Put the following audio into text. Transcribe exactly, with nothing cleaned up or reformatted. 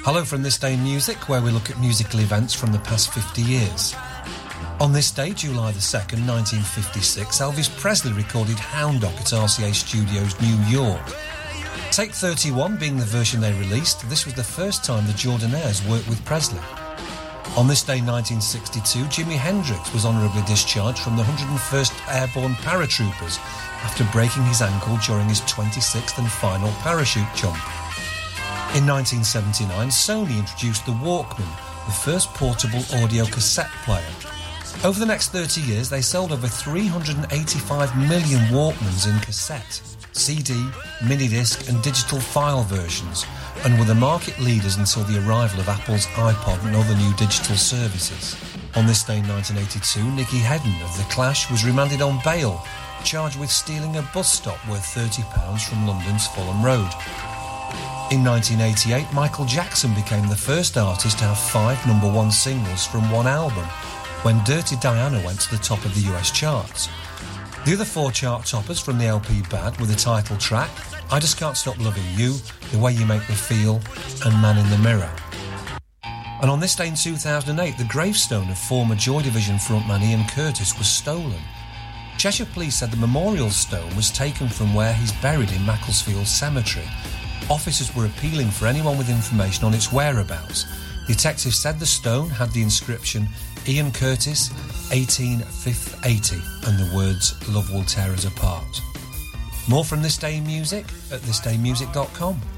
Hello from This Day in Music, where we look at musical events from the past fifty years. On this day, July the second, nineteen fifty-six, Elvis Presley recorded Hound Dog at R C A Studios, New York. Take thirty-one being the version they released, this was the first time the Jordanaires worked with Presley. On this day, nineteen sixty-two, Jimi Hendrix was honourably discharged from the one hundred first Airborne Paratroopers after breaking his ankle during his twenty-sixth and final parachute jump. In nineteen seventy-nine, Sony introduced the Walkman, the first portable audio cassette player. Over the next thirty years, they sold over three hundred eighty-five million Walkmans in cassette, C D, minidisc and digital file versions, and were the market leaders until the arrival of Apple's iPod and other new digital services. On this day in nineteen eighty-two, Nicky Hedden of The Clash was remanded on bail, charged with stealing a bus stop worth thirty pounds from London's Fulham Road. In nineteen eighty-eight, Michael Jackson became the first artist to have five number one singles from one album, when Dirty Diana went to the top of the U S charts. The other four chart toppers from the L P Bad were the title track, I Just Can't Stop Loving You, The Way You Make Me Feel, and Man in the Mirror. And on this day in two thousand eight, the gravestone of former Joy Division frontman Ian Curtis was stolen. Cheshire Police said the memorial stone was taken from where he's buried in Macclesfield Cemetery. Officers were appealing for anyone with information on its whereabouts. Detectives said the stone had the inscription Ian Curtis, eighteen fifth eighty, and the words Love Will Tear Us Apart. More from This Day in Music at this day music dot com.